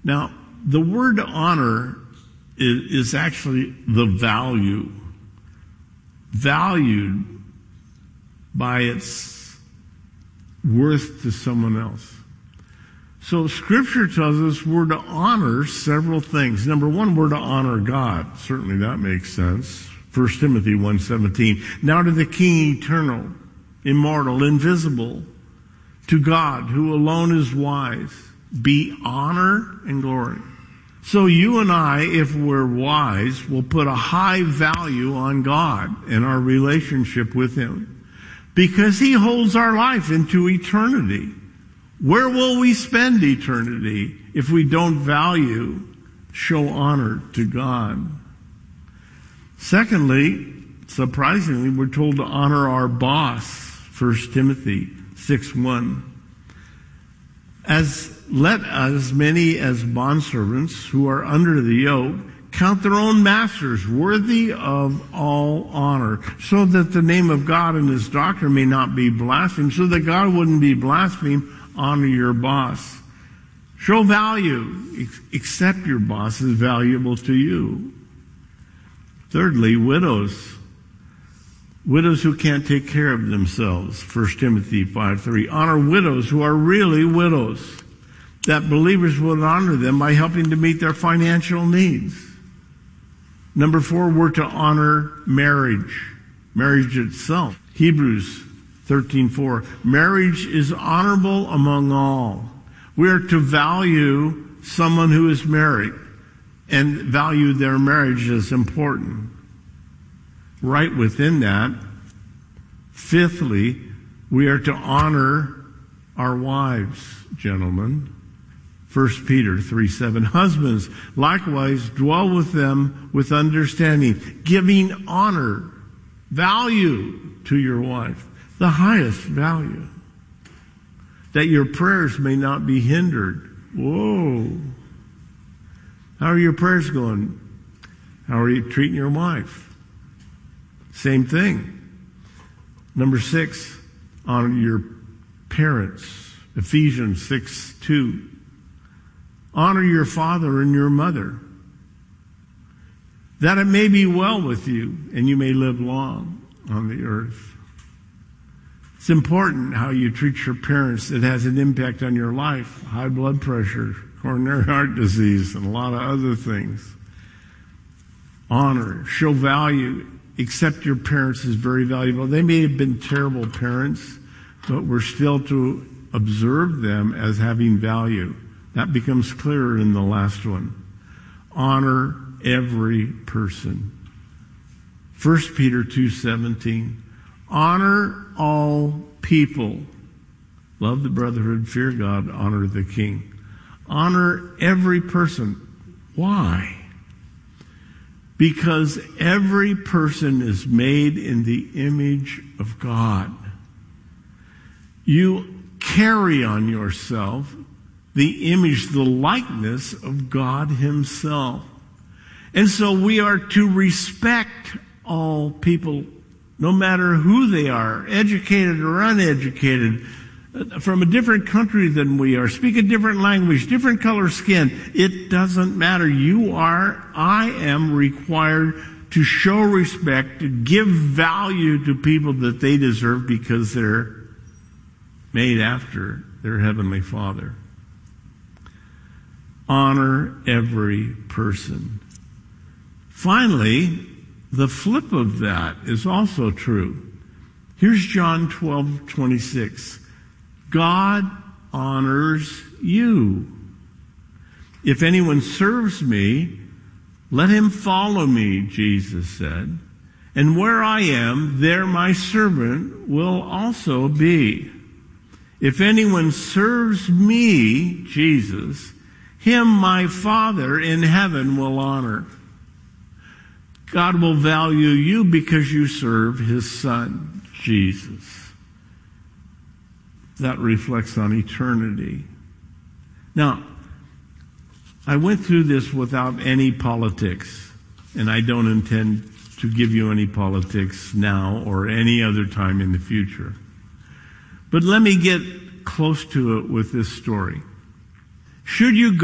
Now, the word honor is actually the value. Valued by its worth to someone else. So Scripture tells us we're to honor several things. Number one, we're to honor God. Certainly that makes sense. 1 Timothy 1:17. Now to the King eternal, immortal, invisible, to God who alone is wise, be honor and glory. So you and I, if we're wise, will put a high value on God and our relationship with Him, because He holds our life into eternity. Where will we spend eternity if we don't show honor to God? Secondly, surprisingly, we're told to honor our boss, 1 Timothy 6:1. Let as many as bondservants who are under the yoke count their own masters worthy of all honor, so that the name of God and His doctrine may not be blasphemed, so that God wouldn't be blasphemed. Honor your boss. Show value. Accept your boss as valuable to you. Thirdly, widows. Widows who can't take care of themselves. 1 Timothy 5:3. Honor widows who are really widows, that believers would honor them by helping to meet their financial needs. Number 4, we're to honor marriage. Marriage itself. Hebrews 13:4. Marriage is honorable among all. We are to value someone who is married and value their marriage as important. Right within that, fifthly, we are to honor our wives, gentlemen. 1 Peter 3:7. Husbands, likewise, dwell with them with understanding, giving honor, value to your wife, the highest value, that your prayers may not be hindered. Whoa. How are your prayers going? How are you treating your wife? Same thing. Number 6, honor your parents. Ephesians 6:2. Honor your father and your mother, that it may be well with you and you may live long on the earth. It's important how you treat your parents. It has an impact on your life. High blood pressure, coronary heart disease, and a lot of other things. Honor, show value. Accept your parents as very valuable. They may have been terrible parents, but we're still to observe them as having value. That becomes clearer in the last one. Honor every person. 1 Peter 2:17. Honor all people. Love the brotherhood, fear God, honor the king. Honor every person. Why? Because every person is made in the image of God. You carry on yourself the image, the likeness of God Himself. And so we are to respect all people, no matter who they are, educated or uneducated, from a different country than we are, speak a different language, different color skin. It doesn't matter. I am required to show respect, to give value to people that they deserve because they're made after their Heavenly Father. Honor every person. Finally, the flip of that is also true. Here's John 12:26. God honors you. If anyone serves me, let him follow me, Jesus said. And where I am, there my servant will also be. If anyone serves me, Jesus, him my Father in heaven will honor. God will value you because you serve His Son, Jesus. That reflects on eternity. Now, I went through this without any politics, and I don't intend to give you any politics now or any other time in the future. But let me get close to it with this story. Should you go